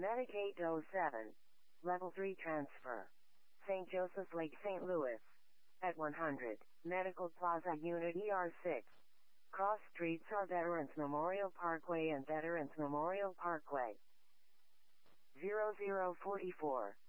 Medicaid 07. Level 3 transfer. St. Joseph's Lake, St. Louis. At 100. Medical Plaza Unit ER6. Cross streets are Veterans Memorial Parkway and Veterans Memorial Parkway. 0044.